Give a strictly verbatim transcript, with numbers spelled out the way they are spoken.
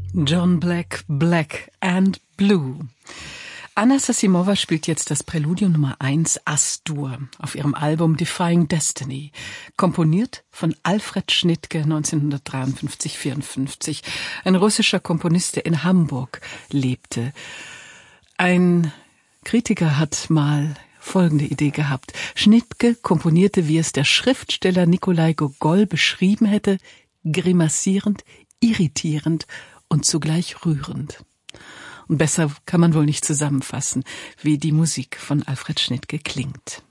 John Black, Black and Blue. Anna Sassimova spielt jetzt das Präludium Nummer eins As-Dur auf ihrem Album Defying Destiny, komponiert von Alfred Schnittke neunzehnhundertdreiundfünfzig vierundfünfzig, ein russischer Komponist, der in Hamburg lebte. Ein Kritiker hat mal folgende Idee gehabt. Schnittke komponierte, wie es der Schriftsteller Nikolai Gogol beschrieben hätte, grimassierend, irritierend und zugleich rührend. Und besser kann man wohl nicht zusammenfassen, wie die Musik von Alfred Schnittke klingt.